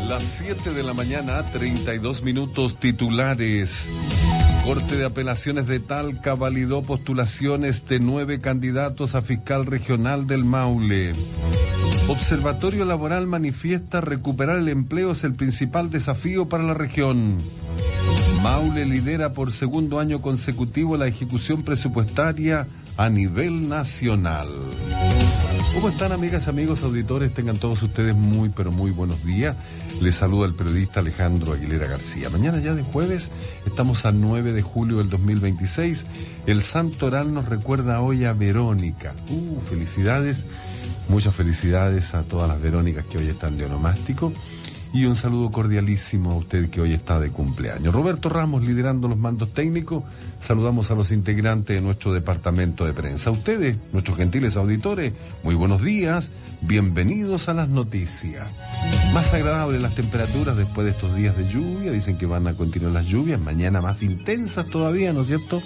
Las 7 de la mañana, 32 minutos. Titulares. Corte de Apelaciones de Talca validó postulaciones de 9 candidatos a fiscal regional del Maule. Observatorio Laboral manifiesta recuperar el empleo es el principal desafío para la región. Maule lidera por segundo año consecutivo la ejecución presupuestaria a nivel nacional. ¿Cómo están, amigas, amigos, auditores? Tengan todos ustedes muy, pero muy buenos días. Les saluda el periodista Alejandro Aguilera García. Mañana ya de jueves, estamos a 9 de julio del 2026. El Santo Oral nos recuerda hoy a Verónica. Felicidades, muchas felicidades a todas las Verónicas que hoy están de onomástico. Y un saludo cordialísimo a usted que hoy está de cumpleaños. Roberto Ramos liderando los mandos técnicos. Saludamos a los integrantes de nuestro departamento de prensa. A ustedes, nuestros gentiles auditores, muy buenos días. Bienvenidos a las noticias. Más agradables las temperaturas después de estos días de lluvia. Dicen que van a continuar las lluvias. Mañana más intensas todavía, ¿no es cierto?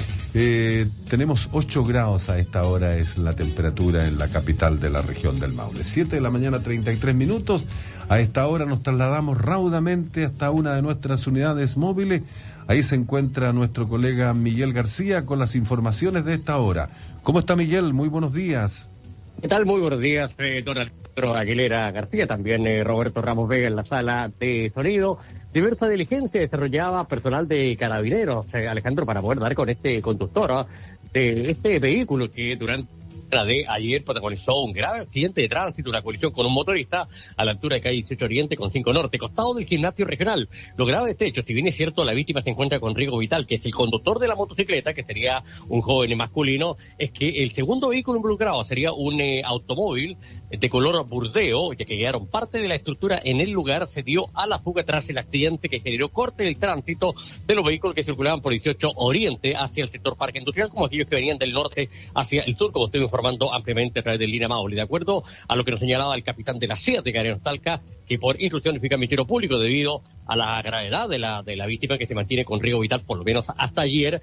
Tenemos 8 grados a esta hora, es la temperatura en la capital de la región del Maule. 7 de la mañana, 33 minutos. A esta hora nos trasladamos raudamente hasta una de nuestras unidades móviles. Ahí se encuentra nuestro colega Miguel García con las informaciones de esta hora. ¿Cómo está, Miguel? Muy buenos días. ¿Qué tal? Muy buenos días, don Alejandro Aguilera García, también Roberto Ramos Vega en la sala de sonido. Diversa diligencia desarrollaba personal de Carabineros, Alejandro, para poder dar con este conductor de este vehículo que durante de ayer protagonizó un grave accidente de tránsito, una colisión con un motorista a la altura de calle 18 Oriente con 5 Norte, costado del gimnasio regional. Lo grave de este hecho, si bien es cierto, la víctima se encuentra con riesgo vital, que es el conductor de la motocicleta, que sería un joven masculino, es que el segundo vehículo involucrado sería un automóvil de color burdeo, ya que quedaron parte de la estructura en el lugar, se dio a la fuga tras el accidente que generó corte del tránsito de los vehículos que circulaban por 18 Oriente hacia el sector Parque Industrial, como aquellos que venían del norte hacia el sur, como estoy informando ampliamente a través del Línea Maule. De acuerdo a lo que nos señalaba el capitán de la CIA de Carabineros Talca, que por instrucción del Ministerio Público, debido a la gravedad de la víctima que se mantiene con riesgo vital, por lo menos hasta ayer,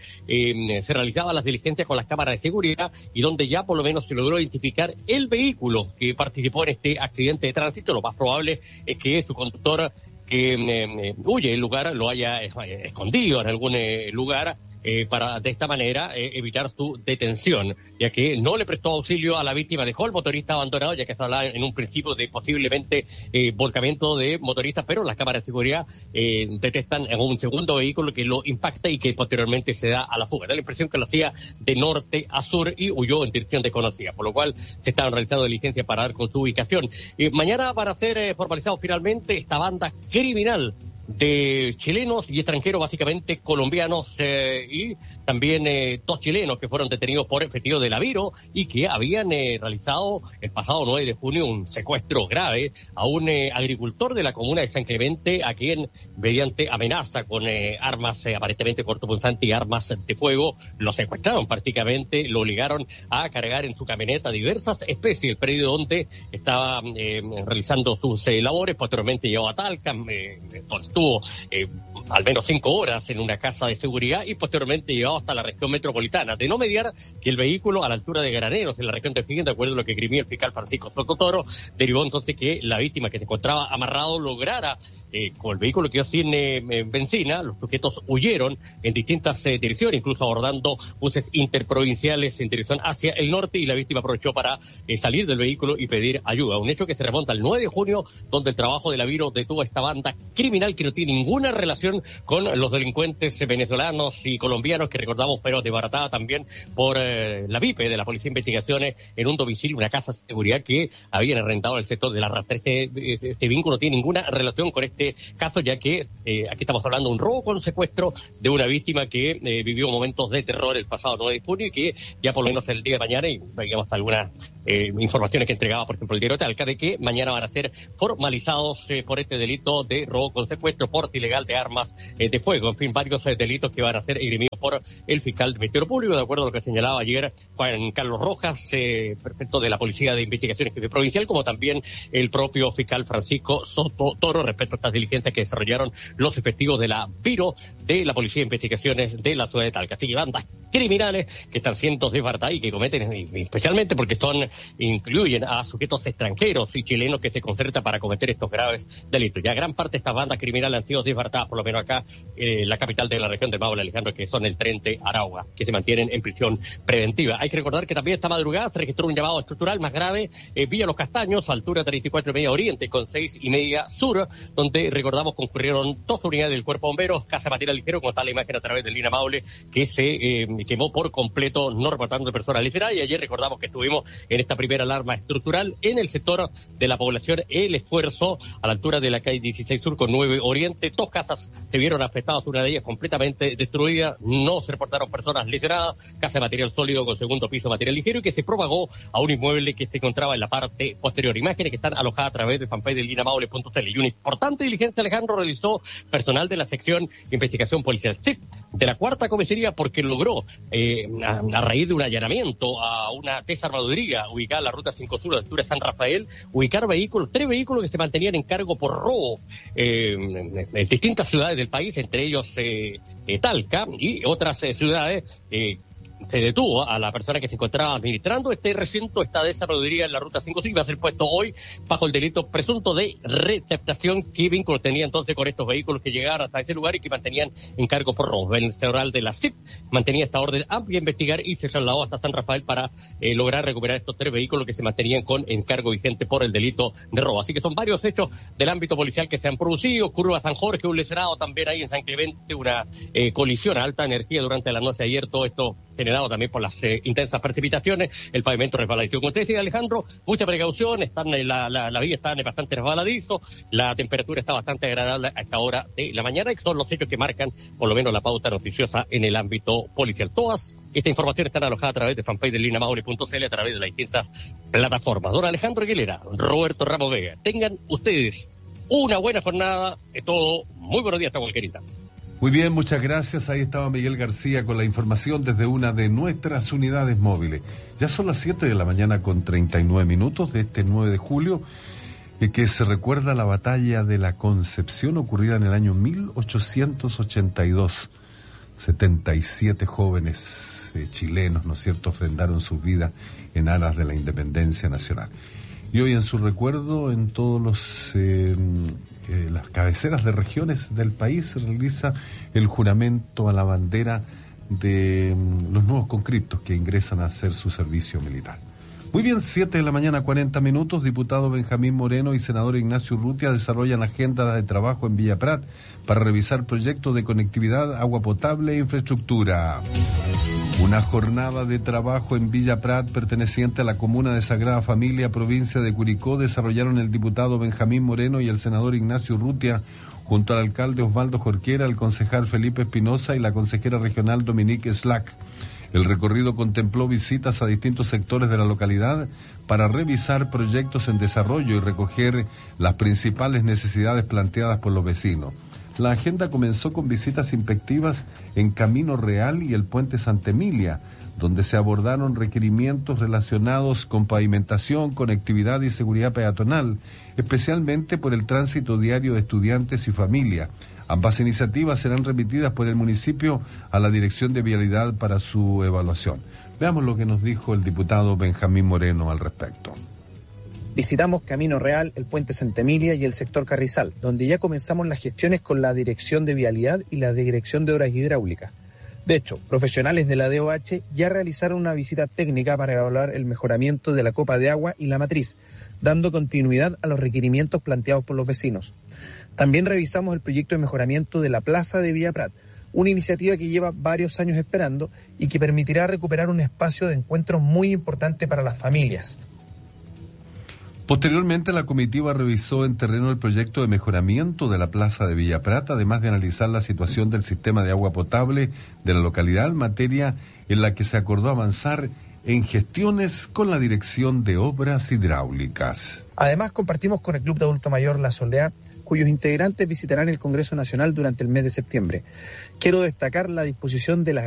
se realizaban las diligencias con las cámaras de seguridad y donde ya por lo menos se logró identificar el vehículo que participó en este accidente de tránsito. Lo más probable es que su conductor que huye del lugar lo haya escondido en algún lugar, para de esta manera evitar su detención, ya que no le prestó auxilio a la víctima, dejó al motorista abandonado, ya que se hablaba en un principio de posiblemente volcamiento de motoristas, pero las cámaras de seguridad detectan en un segundo vehículo que lo impacta y que posteriormente se da a la fuga. Da la impresión que lo hacía de norte a sur y huyó en dirección desconocida, por lo cual se estaban realizando diligencias para dar con su ubicación. Mañana van a ser formalizados finalmente esta banda criminal de chilenos y extranjeros, básicamente colombianos, y también 2 chilenos que fueron detenidos por efectivo de la Viro y que habían realizado el pasado 9 de junio un secuestro grave a un agricultor de la comuna de San Clemente, a quien mediante amenaza con armas aparentemente cortopunzantes y armas de fuego lo secuestraron prácticamente, lo obligaron a cargar en su camioneta diversas especies del predio donde estaba realizando sus labores. Posteriormente llevó a Talca, estuvo al menos 5 horas en una casa de seguridad y posteriormente llegado hasta la región metropolitana. De no mediar que el vehículo a la altura de Graneros, en la región de O'Higgins, de acuerdo a lo que escribió el fiscal Francisco Soto Toro, derivó entonces que la víctima, que se encontraba amarrado, lograra, con el vehículo que quedó sin benzina, los sujetos huyeron en distintas direcciones, incluso abordando buses interprovinciales en dirección hacia el norte, y la víctima aprovechó para salir del vehículo y pedir ayuda. Un hecho que se remonta al 9 de junio, donde el trabajo de la Viro detuvo a esta banda criminal que no tiene ninguna relación con los delincuentes venezolanos y colombianos que recordamos fueron desbaratadas también por la VIPE de la Policía de Investigaciones en un domicilio, una casa de seguridad que habían arrendado en el sector de la Rastra. Este vínculo no tiene ninguna relación con este caso, ya que aquí estamos hablando de un robo con secuestro de una víctima que vivió momentos de terror el pasado 9 de junio y que ya por lo menos el día de mañana, y digamos algunas informaciones que entregaba por ejemplo el diario Talca, de que mañana van a ser formalizados por este delito de robo con secuestro, porte ilegal de armas de fuego, en fin, varios delitos que van a ser esgrimidos por el fiscal del Ministerio Público, de acuerdo a lo que señalaba ayer Juan Carlos Rojas, prefecto de la Policía de Investigaciones Jefe Provincial, como también el propio fiscal Francisco Soto Toro, respecto a estas diligencias que desarrollaron los efectivos de la Viro de la Policía de Investigaciones de la ciudad de Talca. Así que bandas criminales que están siendo desbaratadas y que cometen, especialmente porque son incluyen a sujetos extranjeros y chilenos que se concertan para cometer estos graves delitos. Ya gran parte de estas bandas criminales han sido desbaratadas, por lo menos acá, la capital de la región del Maule, Alejandro, que son el Trente Arauga, que se mantienen en prisión preventiva. Hay que recordar que también esta madrugada se registró un llamado estructural más grave, Villa Los Castaños, altura 34,5 oriente, con 6,5 sur, donde recordamos concurrieron 2 unidades del Cuerpo de Bomberos, Casa Material Ligero, como está la imagen a través del Lina Maule, que se quemó por completo, no reportando personas lesionadas. Y ayer recordamos que estuvimos en esta primera alarma estructural en el sector de la población El Esfuerzo, a la altura de la calle 16 Sur con 9 Oriente. 2 casas se vieron afectadas, una de ellas completamente destruida, no se reportaron personas lesionadas. Casa de material sólido con segundo piso material ligero, y que se propagó a un inmueble que se encontraba en la parte posterior. Imágenes que están alojadas a través del fanpage del linamaule.cl. Y una importante diligencia, Alejandro, realizó personal de la sección de investigación policial de la 4ª comisaría, porque logró, a raíz de un allanamiento a una desarmaduría ubicada en la ruta 5 Sur, a la altura de San Rafael, ubicar 3 vehículos que se mantenían en cargo por robo en distintas ciudades del país, entre ellos Talca y otras ciudades. Se detuvo a la persona que se encontraba administrando este recinto, esta desarrollería en la ruta 5 Sur, va a ser puesto hoy bajo el delito presunto de receptación. ¿Qué vínculos tenía entonces con estos vehículos que llegaron hasta ese lugar y que mantenían en cargo por robo? El central de la CIP mantenía esta orden amplia a investigar y se trasladó hasta San Rafael para lograr recuperar estos 3 vehículos que se mantenían con encargo vigente por el delito de robo. Así que son varios hechos del ámbito policial que se han producido. Curva San Jorge, un lesionado también ahí en San Clemente, una colisión a alta energía durante la noche de ayer, todo esto generado también por las intensas precipitaciones. El pavimento resbaladizo, como usted decía, Alejandro, mucha precaución, la vía está bastante resbaladizo, la temperatura está bastante agradable a esta hora de la mañana, y son los hechos que marcan por lo menos la pauta noticiosa en el ámbito policial. Todas esta información están alojadas a través de fanpage del linamaule.cl, a través de las distintas plataformas. Don Alejandro Aguilera, Roberto Ramos Vega, tengan ustedes una buena jornada, es todo, muy buenos días, hasta cualquierita. Muy bien, muchas gracias. Ahí estaba Miguel García con la información desde una de nuestras unidades móviles. Ya son las 7 de la mañana con 39 minutos de este 9 de julio, que se recuerda la batalla de la Concepción ocurrida en el año 1882. 77 jóvenes chilenos, ¿no es cierto?, ofrendaron sus vidas en aras de la independencia nacional. Y hoy en su recuerdo, en todos las cabeceras de regiones del país se realiza el juramento a la bandera de los nuevos conscriptos que ingresan a hacer su servicio militar. Muy bien, 7 de la mañana, 40 minutos. Diputado Benjamín Moreno y senador Ignacio Urrutia desarrollan agenda de trabajo en Villa Prat para revisar proyectos de conectividad, agua potable e infraestructura. Una jornada de trabajo en Villa Prat perteneciente a la comuna de Sagrada Familia, provincia de Curicó, desarrollaron el diputado Benjamín Moreno y el senador Ignacio Urrutia junto al alcalde Osvaldo Jorquera, el concejal Felipe Espinosa y la consejera regional Dominique Slack. El recorrido contempló visitas a distintos sectores de la localidad para revisar proyectos en desarrollo y recoger las principales necesidades planteadas por los vecinos. La agenda comenzó con visitas inspectivas en Camino Real y el Puente Santa Emilia, donde se abordaron requerimientos relacionados con pavimentación, conectividad y seguridad peatonal, especialmente por el tránsito diario de estudiantes y familia. Ambas iniciativas serán remitidas por el municipio a la Dirección de Vialidad para su evaluación. Veamos lo que nos dijo el diputado Benjamín Moreno al respecto. Visitamos Camino Real, el Puente Santa Emilia y el sector Carrizal, donde ya comenzamos las gestiones con la Dirección de Vialidad y la Dirección de Obras Hidráulicas. De hecho, profesionales de la DOH ya realizaron una visita técnica para evaluar el mejoramiento de la copa de agua y la matriz, dando continuidad a los requerimientos planteados por los vecinos. También revisamos el proyecto de mejoramiento de la Plaza de Villa Prat, una iniciativa que lleva varios años esperando y que permitirá recuperar un espacio de encuentro muy importante para las familias. Posteriormente, la comitiva revisó en terreno el proyecto de mejoramiento de la Plaza de Villa Prat, además de analizar la situación del sistema de agua potable de la localidad, materia en la que se acordó avanzar en gestiones con la Dirección de Obras Hidráulicas. Además, compartimos con el Club de Adulto Mayor La Soleá, cuyos integrantes visitarán el Congreso Nacional durante el mes de septiembre. Quiero destacar la disposición de las